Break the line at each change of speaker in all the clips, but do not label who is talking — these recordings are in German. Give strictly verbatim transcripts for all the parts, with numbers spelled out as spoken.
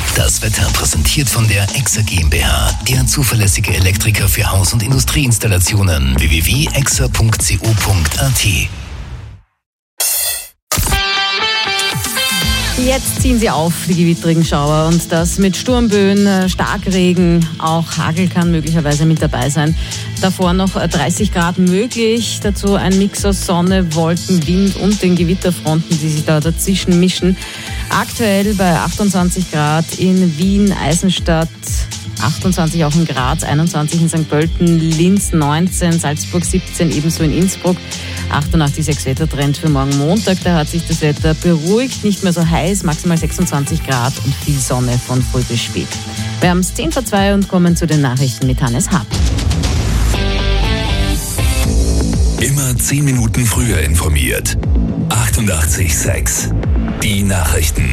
Das Wetter präsentiert von der Exa GmbH, der zuverlässige Elektriker für Haus- und Industrieinstallationen. w w w punkt exa punkt co punkt a t.
Jetzt ziehen sie auf, die gewittrigen Schauer, und das mit Sturmböen, Starkregen, auch Hagel kann möglicherweise mit dabei sein. Davor noch dreißig Grad möglich, dazu ein Mix aus Sonne, Wolken, Wind und den Gewitterfronten, die sich da dazwischen mischen. Aktuell bei achtundzwanzig Grad in Wien, Eisenstadt, achtundzwanzig auch in Graz, einundzwanzig in Sankt Pölten, Linz neunzehn, Salzburg siebzehn, ebenso in Innsbruck. achtundachtzig Komma sechs Wettertrend für morgen Montag, da hat sich das Wetter beruhigt, nicht mehr so heiß, maximal sechsundzwanzig Grad und viel Sonne von früh bis spät. Wir haben es zehn vor zwei und kommen zu den Nachrichten mit Hannes Hab.
Immer zehn Minuten früher informiert. achtundachtzig Komma sechs. Die Nachrichten.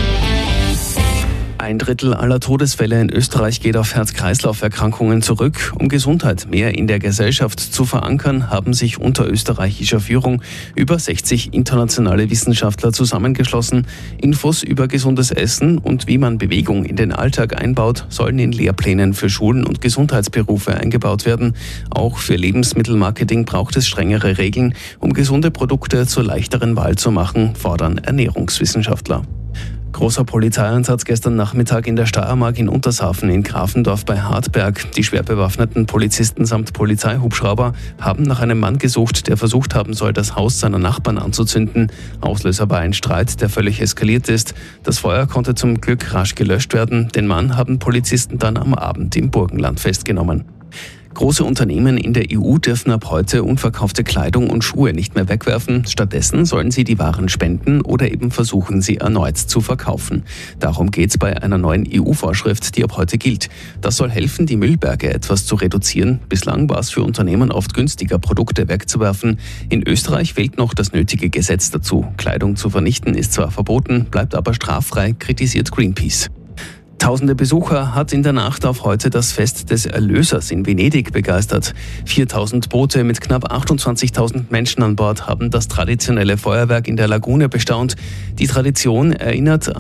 Ein Drittel aller Todesfälle in Österreich geht auf Herz-Kreislauf-Erkrankungen zurück. Um Gesundheit mehr in der Gesellschaft zu verankern, haben sich unter österreichischer Führung über sechzig internationale Wissenschaftler zusammengeschlossen. Infos über gesundes Essen und wie man Bewegung in den Alltag einbaut, sollen in Lehrplänen für Schulen und Gesundheitsberufe eingebaut werden. Auch für Lebensmittelmarketing braucht es strengere Regeln, um gesunde Produkte zur leichteren Wahl zu machen, fordern Ernährungswissenschaftler. Großer Polizeieinsatz gestern Nachmittag in der Steiermark in Untershafen in Grafendorf bei Hartberg. Die schwer bewaffneten Polizisten samt Polizeihubschrauber haben nach einem Mann gesucht, der versucht haben soll, das Haus seiner Nachbarn anzuzünden. Auslöser war ein Streit, der völlig eskaliert ist. Das Feuer konnte zum Glück rasch gelöscht werden. Den Mann haben Polizisten dann am Abend im Burgenland festgenommen. Große Unternehmen in der E U dürfen ab heute unverkaufte Kleidung und Schuhe nicht mehr wegwerfen. Stattdessen sollen sie die Waren spenden oder eben versuchen, sie erneut zu verkaufen. Darum geht es bei einer neuen E U-Vorschrift, die ab heute gilt. Das soll helfen, die Müllberge etwas zu reduzieren. Bislang war es für Unternehmen oft günstiger, Produkte wegzuwerfen. In Österreich fehlt noch das nötige Gesetz dazu. Kleidung zu vernichten ist zwar verboten, bleibt aber straffrei, kritisiert Greenpeace. Tausende Besucher hat in der Nacht auf heute das Fest des Erlösers in Venedig begeistert. viertausend Boote mit knapp achtundzwanzigtausend Menschen an Bord haben das traditionelle Feuerwerk in der Lagune bestaunt. Die Tradition erinnert